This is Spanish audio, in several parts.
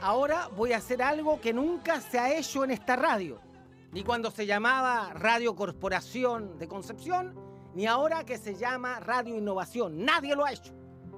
ahora voy a hacer algo que nunca se ha hecho en esta radio, ni cuando se llamaba Radio Corporación de Concepción, ni ahora que se llama Radio Innovación. Nadie lo ha hecho.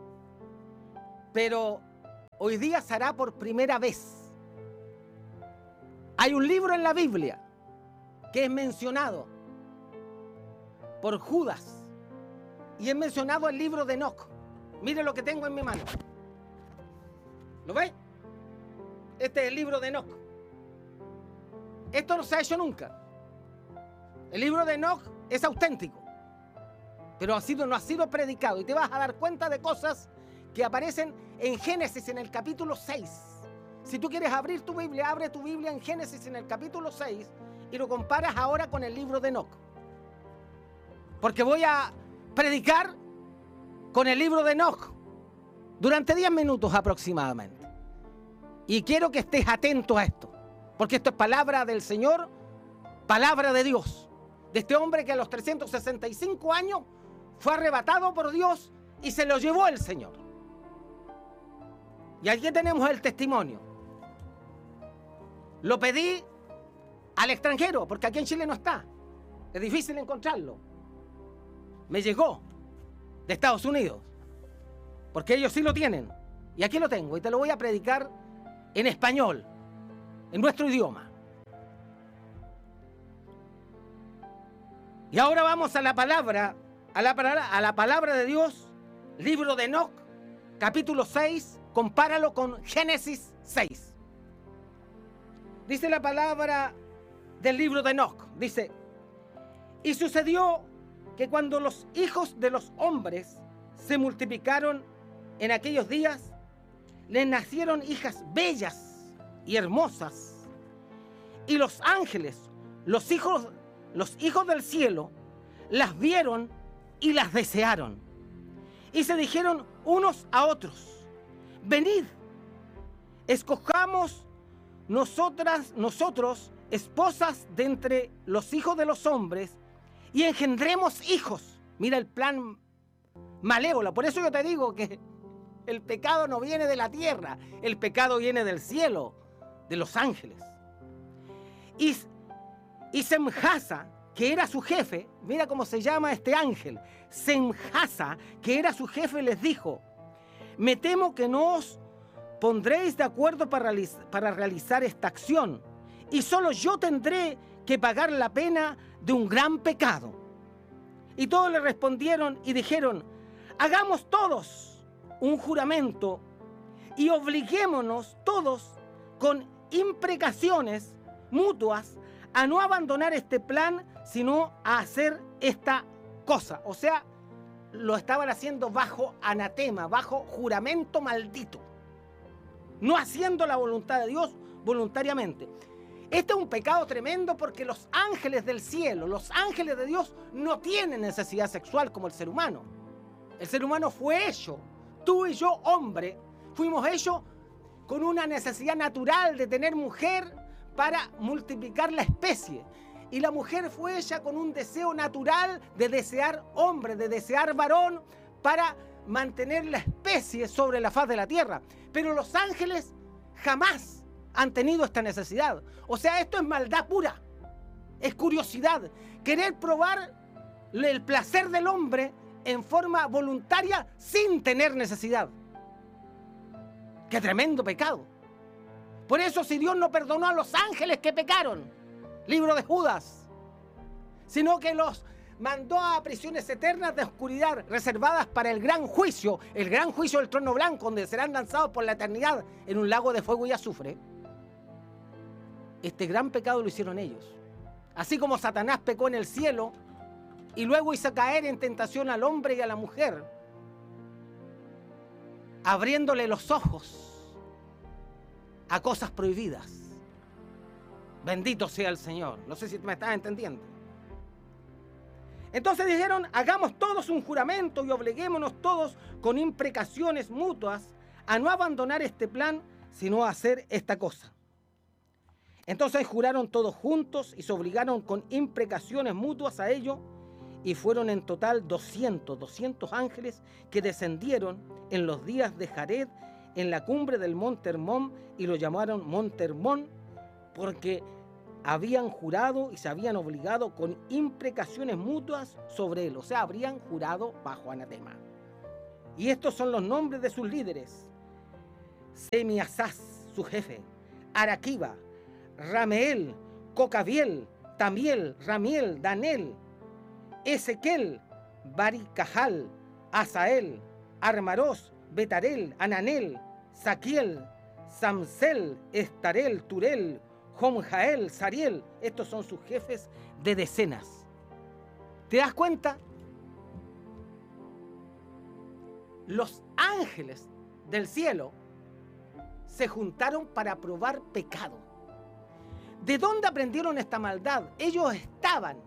Pero hoy día se hará por primera vez. Hay un libro en la Biblia que es mencionado por Judas y es mencionado el libro de Enoc. Mire lo que tengo en mi mano. ¿Lo ve? Este es el libro de Enoc. Esto no se ha hecho nunca. El libro de Enoc es auténtico, pero no ha sido predicado. Y te vas a dar cuenta de cosas que aparecen en Génesis en el capítulo 6. Si tú quieres abrir tu Biblia, abre tu Biblia en Génesis en el capítulo 6 y lo comparas ahora con el libro de Enoc. Porque voy a predicar con el libro de Enoc durante 10 minutos aproximadamente. Y quiero que estés atento a esto, porque esto es palabra del Señor, palabra de Dios, de este hombre que a los 365 años fue arrebatado por Dios y se lo llevó el Señor. Y aquí tenemos el testimonio. Lo pedí al extranjero, porque aquí en Chile no está. Es difícil encontrarlo. Me llegó de Estados Unidos, porque ellos sí lo tienen. Y aquí lo tengo, y te lo voy a predicar en español, en nuestro idioma. Y ahora vamos a la palabra, a la palabra de Dios, libro de Enoc, capítulo 6, compáralo con Génesis 6. Dice la palabra del libro de Enoc, dice: y sucedió que cuando los hijos de los hombres se multiplicaron en aquellos días, les nacieron hijas bellas y hermosas, y los ángeles, los hijos del cielo, las vieron y las desearon, y se dijeron unos a otros: venid, escojamos nosotros esposas de entre los hijos de los hombres y engendremos hijos. Mira el plan malévolo. Por eso yo te digo que el pecado no viene de la tierra, el pecado viene del cielo, de los ángeles. Y Semjasa, que era su jefe, mira cómo se llama este ángel, Semjasa, que era su jefe, les dijo: me temo que no os pondréis de acuerdo para realizar esta acción, y solo yo tendré que pagar la pena de un gran pecado. Y todos le respondieron y dijeron: hagamos todos un juramento y obliguémonos todos con imprecaciones mutuas a no abandonar este plan, sino a hacer esta cosa. O sea, lo estaban haciendo bajo anatema, bajo juramento maldito, no haciendo la voluntad de Dios voluntariamente. Este es un pecado tremendo, porque los ángeles del cielo, los ángeles de Dios, no tienen necesidad sexual como el ser humano. El ser humano fue hecho, tú y yo, hombre, fuimos hechos con una necesidad natural de tener mujer para multiplicar la especie. Y la mujer fue hecha con un deseo natural de desear hombre, de desear varón, para mantener la especie sobre la faz de la tierra. Pero los ángeles jamás han tenido esta necesidad. O sea, esto es maldad pura, es curiosidad, querer probar el placer del hombre en forma voluntaria sin tener necesidad. ¡Qué tremendo pecado! Por eso, si Dios no perdonó a los ángeles que pecaron, libro de Judas, sino que los mandó a prisiones eternas de oscuridad reservadas para el gran juicio del trono blanco, donde serán lanzados por la eternidad en un lago de fuego y azufre. Este gran pecado lo hicieron ellos. Así como Satanás pecó en el cielo y luego hizo caer en tentación al hombre y a la mujer, abriéndole los ojos a cosas prohibidas. Bendito sea el Señor. No sé si me estás entendiendo. Entonces dijeron: hagamos todos un juramento y obliguémonos todos con imprecaciones mutuas a no abandonar este plan, sino a hacer esta cosa. Entonces juraron todos juntos y se obligaron con imprecaciones mutuas a ello, y fueron en total 200 ángeles que descendieron en los días de Jared en la cumbre del monte Hermón, y lo llamaron monte Hermón porque habían jurado y se habían obligado con imprecaciones mutuas sobre él, o sea, habrían jurado bajo anatema. Y estos son los nombres de sus líderes: Semiasás, su jefe; Araquiba, Rameel, Cocabiel, Tamiel, Ramiel, Danel, Ezequiel, Baricajal, Asael, Armaros, Betarel, Ananel, Saquiel, Samsel, Estarel, Turel, Jomjael, Sariel. Estos son sus jefes de decenas. ¿Te das cuenta? Los ángeles del cielo se juntaron para probar pecado. ¿De dónde aprendieron esta maldad? Ellos estaban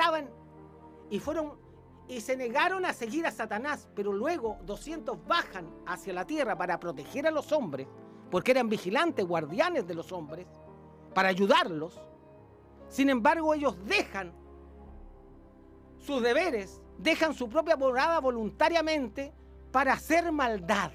y se negaron a seguir a Satanás, pero luego 200 bajan hacia la tierra para proteger a los hombres, porque eran vigilantes, guardianes de los hombres, para ayudarlos. Sin embargo, ellos dejan sus deberes, dejan su propia morada voluntariamente para hacer maldad.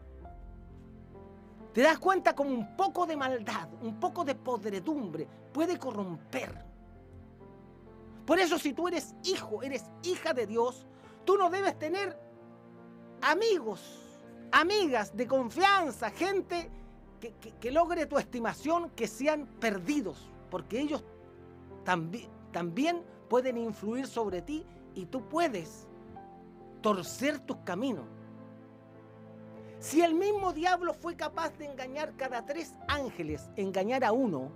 ¿Te das cuenta cómo un poco de maldad, un poco de podredumbre puede corromper? Por eso, si tú eres hijo, eres hija de Dios, tú no debes tener amigos, amigas de confianza, gente que logre tu estimación, que sean perdidos, porque ellos también pueden influir sobre ti y tú puedes torcer tus caminos. Si el mismo diablo fue capaz de engañar cada 3 ángeles, engañar a uno,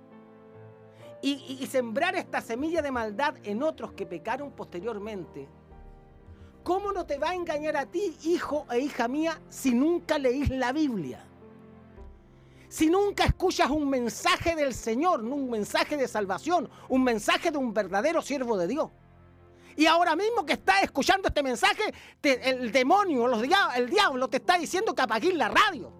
y sembrar esta semilla de maldad en otros que pecaron posteriormente, ¿cómo no te va a engañar a ti, hijo e hija mía, si nunca leís la Biblia? Si nunca escuchas un mensaje del Señor, un mensaje de salvación, un mensaje de un verdadero siervo de Dios. Y ahora mismo que estás escuchando este mensaje, el demonio, el diablo te está diciendo que apagues la radio.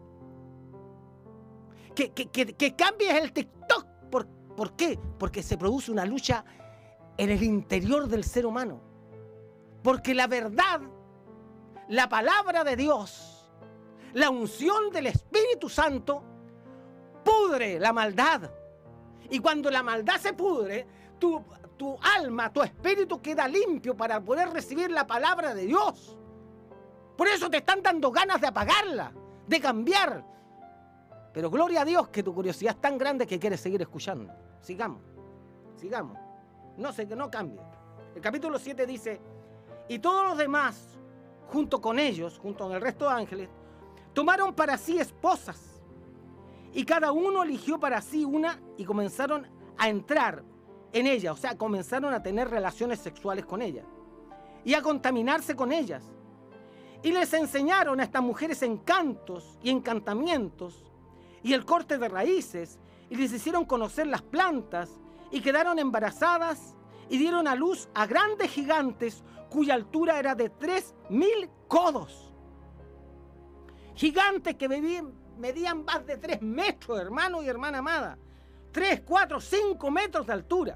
Que cambies el TikTok. ¿Por qué? Porque se produce una lucha en el interior del ser humano. Porque la verdad, la palabra de Dios, la unción del Espíritu Santo, pudre la maldad. Y cuando la maldad se pudre, tu alma, tu espíritu queda limpio para poder recibir la palabra de Dios. Por eso te están dando ganas de apagarla, de cambiar. Pero gloria a Dios que tu curiosidad es tan grande que quieres seguir escuchando. Sigamos. No sé, que no cambie. El capítulo 7 dice: y todos los demás, junto con ellos, junto con el resto de ángeles, tomaron para sí esposas. Y cada uno eligió para sí una y comenzaron a entrar en ella. O sea, comenzaron a tener relaciones sexuales con ella y a contaminarse con ellas. Y les enseñaron a estas mujeres encantos y encantamientos y el corte de raíces, y les hicieron conocer las plantas, y quedaron embarazadas y dieron a luz a grandes gigantes cuya altura era de 3000 codos. Gigantes que medían más de 3 metros, hermano y hermana amada. 3, 4, 5 metros de altura.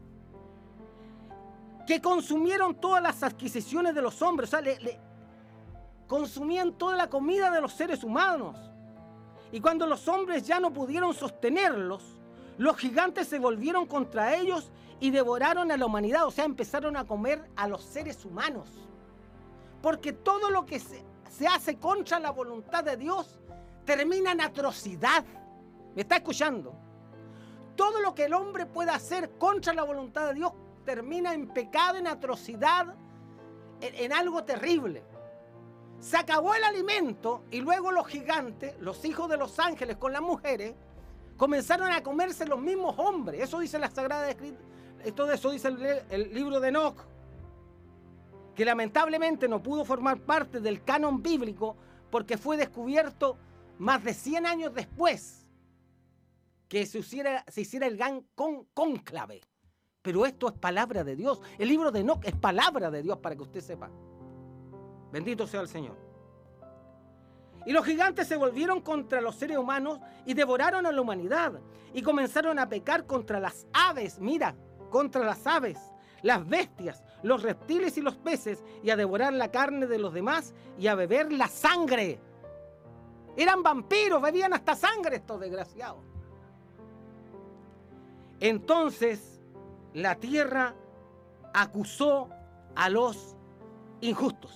Que consumieron todas las adquisiciones de los hombres. O sea, consumían toda la comida de los seres humanos. Y cuando los hombres ya no pudieron sostenerlos, los gigantes se volvieron contra ellos y devoraron a la humanidad. O sea, empezaron a comer a los seres humanos. Porque todo lo que se hace contra la voluntad de Dios termina en atrocidad. ¿Me está escuchando? Todo lo que el hombre pueda hacer contra la voluntad de Dios termina en pecado, en atrocidad, en algo terrible. Se acabó el alimento y luego los gigantes, los hijos de los ángeles con las mujeres, comenzaron a comerse los mismos hombres. Eso dice la Sagrada Escritura. Eso dice el libro de Enoc, que lamentablemente no pudo formar parte del canon bíblico porque fue descubierto más de 100 años después que se hiciera el gran cónclave. Pero esto es palabra de Dios. El libro de Enoc es palabra de Dios, para que usted sepa. Bendito sea el Señor. Y los gigantes se volvieron contra los seres humanos y devoraron a la humanidad. Y comenzaron a pecar contra las aves, contra las aves, las bestias, los reptiles y los peces, y a devorar la carne de los demás y a beber la sangre. Eran vampiros, bebían hasta sangre estos desgraciados. Entonces la tierra acusó a los injustos.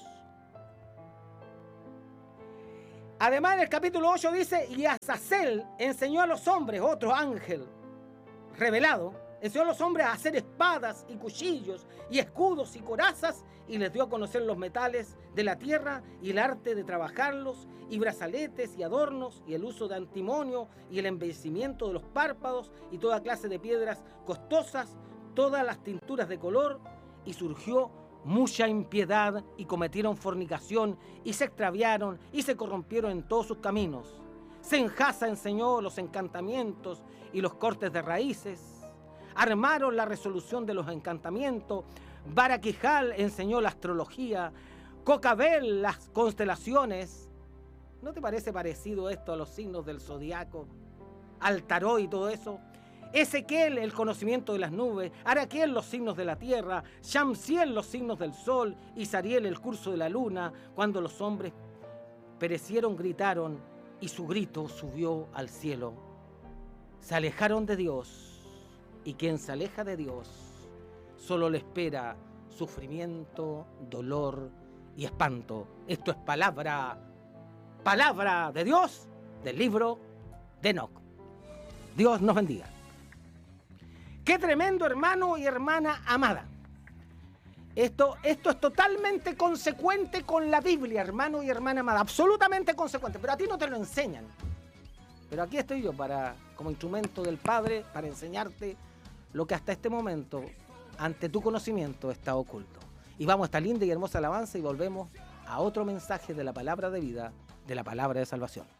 Además, en el capítulo 8 dice, y Azazel enseñó a los hombres, otro ángel revelado, enseñó a los hombres a hacer espadas y cuchillos y escudos y corazas, y les dio a conocer los metales de la tierra y el arte de trabajarlos, y brazaletes y adornos, y el uso de antimonio y el embellecimiento de los párpados y toda clase de piedras costosas, todas las tinturas de color, y surgió mucha impiedad, y cometieron fornicación, y se extraviaron, y se corrompieron en todos sus caminos. Senjasa enseñó los encantamientos y los cortes de raíces. Armaron la resolución de los encantamientos. Baraquijal enseñó la astrología. Cocabel las constelaciones. ¿No te parece parecido esto a los signos del zodiaco? Al tarot y todo eso. Ezequiel, el conocimiento de las nubes. Araquiel, los signos de la tierra. Shamsiel, los signos del sol. Y Sariel, el curso de la luna. Cuando los hombres perecieron, gritaron, y su grito subió al cielo. Se alejaron de Dios, y quien se aleja de Dios solo le espera sufrimiento, dolor y espanto. Esto es palabra de Dios del libro de Enoc. Dios nos bendiga. Qué tremendo, hermano y hermana amada. Esto es totalmente consecuente con la Biblia, hermano y hermana amada. Absolutamente consecuente, pero a ti no te lo enseñan. Pero aquí estoy yo como instrumento del Padre para enseñarte lo que hasta este momento, ante tu conocimiento, está oculto. Y vamos a esta linda y hermosa alabanza y volvemos a otro mensaje de la palabra de vida, de la palabra de salvación.